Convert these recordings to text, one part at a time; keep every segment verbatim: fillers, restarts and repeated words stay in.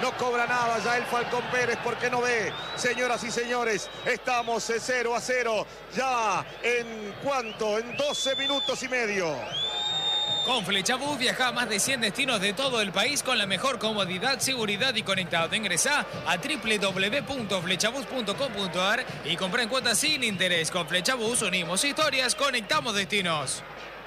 no cobra nada ya el Falcón Pérez porque no ve. Señoras y señores, estamos cero a cero ya en ¿cuánto? En doce minutos y medio. Con Flechabús viaja a más de cien destinos de todo el país con la mejor comodidad, seguridad y conectado. Ingresá a doble u doble u doble u punto flechabús punto com punto a r y compra en cuotas sin interés. Con Flechabús unimos historias, conectamos destinos.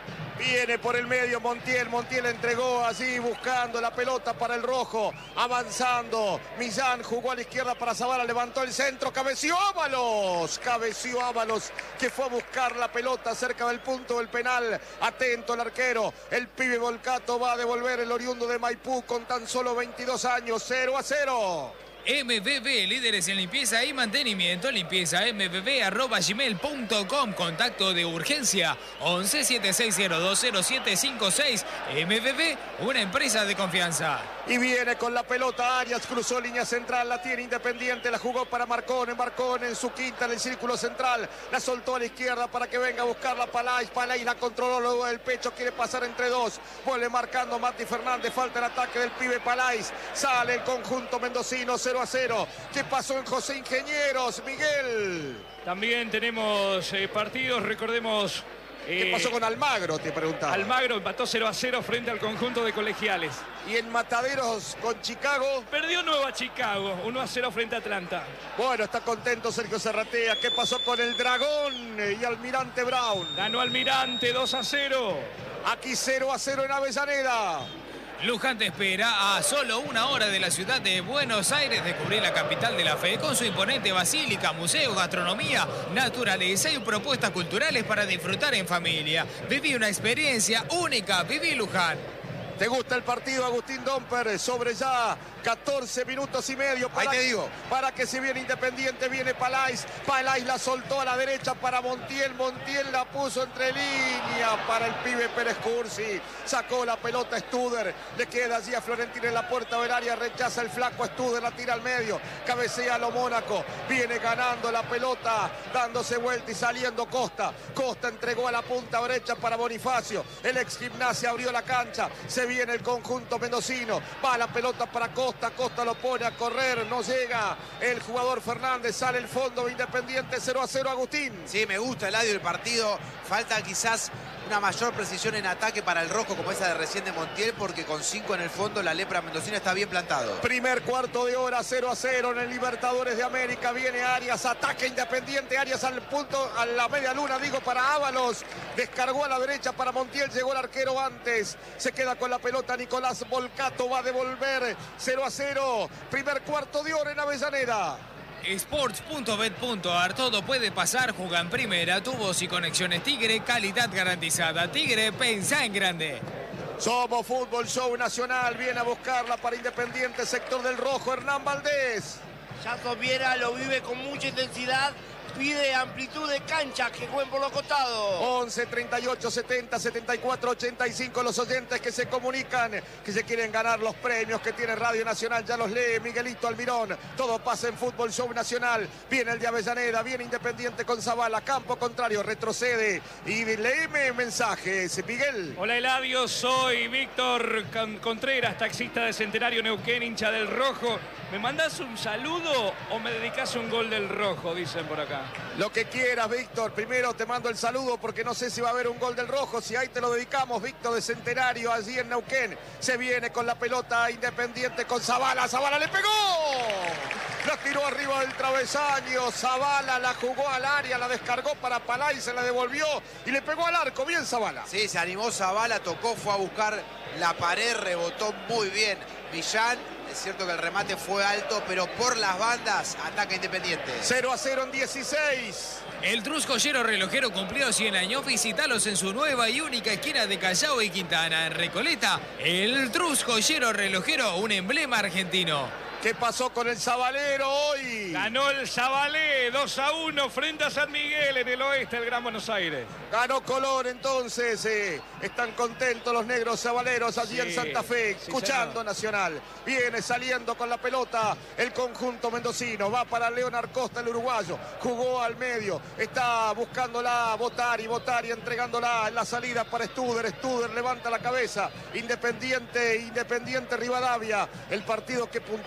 Viene por el medio Montiel, Montiel entregó así buscando la pelota para el rojo, avanzando, Millán jugó a la izquierda para Zavala, levantó el centro, cabeció Ábalos, cabeció Ábalos que fue a buscar la pelota cerca del punto del penal, atento el arquero, el pibe Volcato va a devolver el oriundo de Maipú con tan solo veintidós años, cero a cero. M V B, líderes en limpieza y mantenimiento, limpieza m v b arroba gmail punto com, contacto de urgencia once siete seis cero dos cero siete cinco seis. M V B, una empresa de confianza. Y viene con la pelota Arias, cruzó línea central, la tiene Independiente, la jugó para Marcone, Marcone en su quinta en el círculo central, la soltó a la izquierda para que venga a buscarla Palais, Palais la controló luego del pecho, quiere pasar entre dos, vuelve marcando Mati Fernández, falta el ataque del pibe Palais, sale el conjunto mendocino, cero a cero. ¿Qué pasó en José Ingenieros, Miguel? También tenemos eh, partidos, recordemos... ¿Qué pasó con Almagro? Te preguntaba. Almagro empató cero a cero frente al conjunto de Colegiales. Y en Mataderos con Chicago. Perdió Nueva Chicago, uno a cero frente a Atlanta. Bueno, está contento Sergio Serratea. ¿Qué pasó con el Dragón y Almirante Brown? Ganó Almirante dos a cero. Aquí cero a cero en Avellaneda. Luján te espera a solo una hora de la ciudad de Buenos Aires, descubrir la capital de la fe con su imponente basílica, museo, gastronomía, naturaleza y propuestas culturales para disfrutar en familia. Viví una experiencia única, viví Luján. ¿Te gusta el partido, Agustín Domper? Sobre ya catorce minutos y medio. Para, Ahí te digo. Para que si viene Independiente, viene Palais. Palais la soltó a la derecha para Montiel. Montiel la puso entre línea para el pibe Pérez Cursi. Sacó la pelota Studer. Le queda allí a Florentín en la puerta del área. Rechaza el flaco Studer. La tira al medio. Cabecea a lo Mónaco. Viene ganando la pelota. Dándose vuelta y saliendo Costa. Costa entregó a la punta derecha para Bonifacio. El ex Gimnasia abrió la cancha. Se viene el conjunto mendocino, va la pelota para Costa, Costa lo pone a correr, no llega el jugador Fernández, sale el fondo Independiente, cero a cero, Agustín. Sí, me gusta el audio del partido, falta quizás una mayor precisión en ataque para el rojo como esa de recién de Montiel, porque con cinco en el fondo la lepra mendocina está bien plantado. Primer cuarto de hora, cero a cero en el Libertadores de América, viene Arias, ataque Independiente, Arias al punto, a la media luna, digo, para Ábalos, descargó a la derecha para Montiel, llegó el arquero antes, se queda con la pelota Nicolás Volcato, va a devolver, cero a cero, primer cuarto de hora en Avellaneda. Sports punto bet punto a r, todo puede pasar, juega en primera, tubos y conexiones Tigre, calidad garantizada. Tigre, pensá en grande. Somos Fútbol Show Nacional, viene a buscarla para Independiente, sector del rojo, Hernán Valdés. Yazo Viera lo vive con mucha intensidad, pide amplitud de cancha, que jueguen por los costados. once, treinta y ocho, setenta, setenta y cuatro, ochenta y cinco los oyentes que se comunican, que se quieren ganar los premios que tiene Radio Nacional, ya los lee Miguelito Almirón. Todo pasa en Fútbol Show Nacional. Viene el de Avellaneda, viene Independiente con Zavala, campo contrario, retrocede y léeme mensajes, Miguel. Hola Eladio, soy Víctor Contreras, taxista de Centenario Neuquén, hincha del Rojo. ¿Me mandás un saludo o me dedicás un gol del Rojo? Dicen por acá. Lo que quieras, Víctor. Primero te mando el saludo porque no sé si va a haber un gol del rojo. Si ahí te lo dedicamos, Víctor de Centenario, allí en Neuquén. Se viene con la pelota Independiente con Zavala. ¡Zavala le pegó! La tiró arriba del travesaño. Zavala la jugó al área, la descargó para Palais, se la devolvió y le pegó al arco. Bien Zavala. Sí, se animó Zavala, tocó, fue a buscar la pared, rebotó muy bien Millán. Es cierto que el remate fue alto, pero por las bandas ataca Independiente. cero a cero en dieciséis. El Trus Joyero Relojero cumplió cien años. Visítalos en su nueva y única esquina de Callao y Quintana. En Recoleta, el Trus Joyero Relojero, un emblema argentino. ¿Qué pasó con el Zabalero hoy? Ganó el Zabalé dos a uno frente a San Miguel en el oeste del Gran Buenos Aires. Ganó Colón entonces. Eh, están contentos los negros zabaleros allí sí, en Santa Fe, sí, escuchando señor. Nacional. Viene saliendo con la pelota el conjunto mendocino. Va para Leonard Costa, el uruguayo. Jugó al medio. Está buscándola Botari, Botari entregándola en la salida para Studer. Studer levanta la cabeza. Independiente, Independiente Rivadavia. El partido que